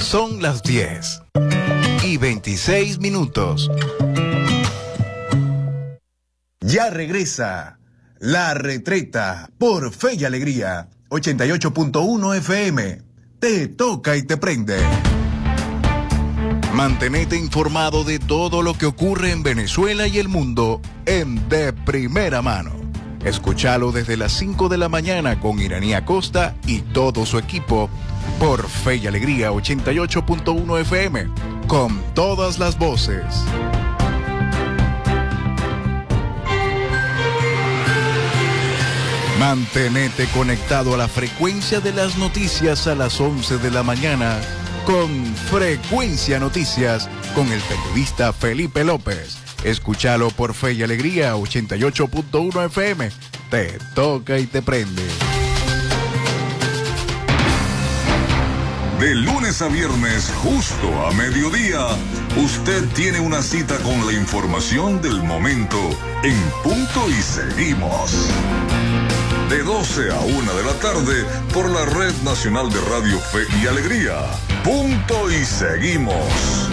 Son las 10:26. Ya regresa La Retreta por Fe y Alegría, 88.1 FM. Te toca y te prende. Mantenete informado de todo lo que ocurre en Venezuela y el mundo en De Primera Mano. Escúchalo desde las 5 de la mañana con Iraní Acosta y todo su equipo por Fe y Alegría 88.1 FM, con todas las voces. Mantenete conectado a la frecuencia de las noticias a las 11 de la mañana con Frecuencia Noticias con el periodista Felipe López. Escúchalo por Fe y Alegría 88.1 FM. Te toca y te prende. De lunes a viernes, justo a mediodía, usted tiene una cita con la información del momento en Punto y Seguimos. De 12 a 1 de la tarde por la Red Nacional de Radio Fe y Alegría. Punto y Seguimos.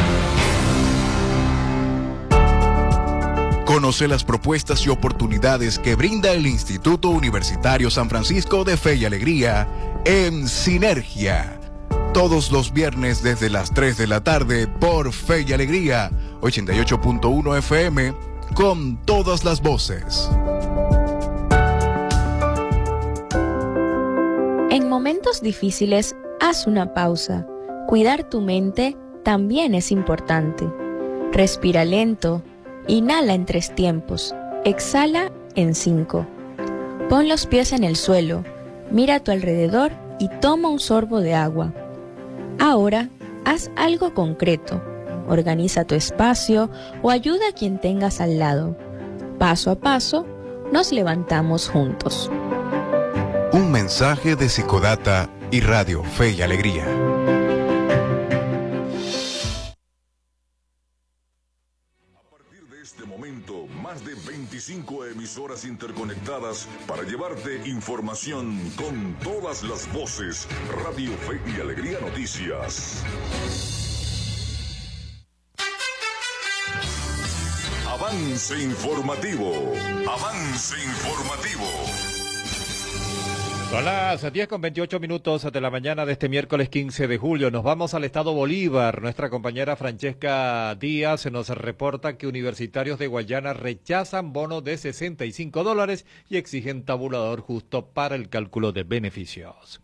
Conoce las propuestas y oportunidades que brinda el Instituto Universitario San Francisco de Fe y Alegría en Sinergia. Todos los viernes desde las 3 de la tarde por Fe y Alegría, 88.1 FM, con todas las voces. En momentos difíciles, haz una pausa. Cuidar tu mente también es importante. Respira lento, inhala en 3 tiempos, exhala en 5. Pon los pies en el suelo, mira a tu alrededor y toma un sorbo de agua. Ahora, haz algo concreto. Organiza tu espacio o ayuda a quien tengas al lado. Paso a paso, nos levantamos juntos. Un mensaje de Psicodata y Radio Fe y Alegría. A partir de este momento, más de 25 emisoras interconectadas para llevarte información con todas las voces. Radio Fe y Alegría Noticias. Avance informativo. Avance informativo. Son las 10:28 de la mañana de este miércoles 15 de julio. Nos vamos al estado Bolívar. Nuestra compañera Francesca Díaz nos reporta que universitarios de Guayana rechazan bono de $65 y exigen tabulador justo para el cálculo de beneficios.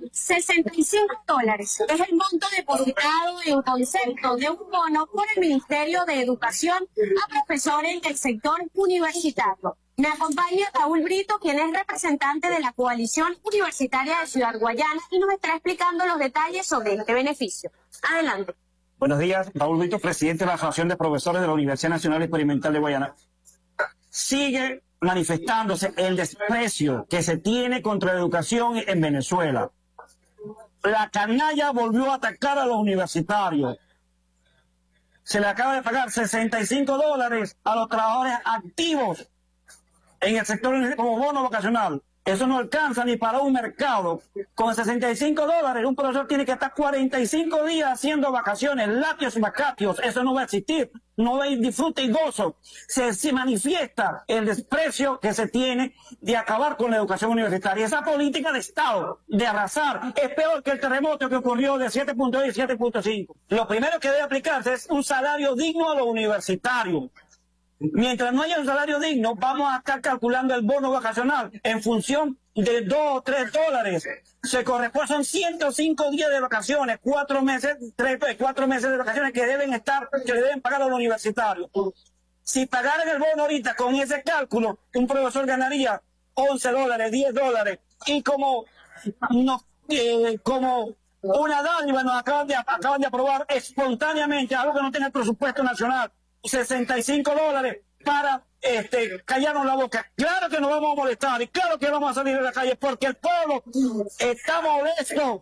$65 es el monto depositado en concepto de un bono por el Ministerio de Educación a profesores del sector universitario. Me acompaña Raúl Brito, quien es representante de la Coalición Universitaria de Ciudad Guayana y nos estará explicando los detalles sobre este beneficio. Adelante. Buenos días, Raúl Brito, presidente de la Asociación de Profesores de la Universidad Nacional Experimental de Guayana. Sigue manifestándose el desprecio que se tiene contra la educación en Venezuela. La canalla volvió a atacar a los universitarios. Se le acaba de pagar $65 a los trabajadores activos en el sector como bono vacacional. Eso no alcanza ni para un mercado. Con $65, un profesor tiene que estar 45 días haciendo vacaciones, latios y vacatios. Eso no va a existir. No va a ir disfrute y gozo. Se manifiesta el desprecio que se tiene de acabar con la educación universitaria. Esa política de Estado, de arrasar, es peor que el terremoto que ocurrió de 7.2 y 7.5. Lo primero que debe aplicarse es un salario digno a los universitarios. Mientras no haya un salario digno, vamos a estar calculando el bono vacacional en función de $2 o $3. Se corresponde, son 105 días de vacaciones, 4 meses de vacaciones que deben pagar a los universitarios. Si pagaran el bono ahorita con ese cálculo, un profesor ganaría $11, $10, y como una dádiva nos acaban de aprobar espontáneamente algo que no tiene el presupuesto nacional. $65 para callarnos la boca. Claro que nos vamos a molestar y claro que vamos a salir a la calle porque el pueblo está molesto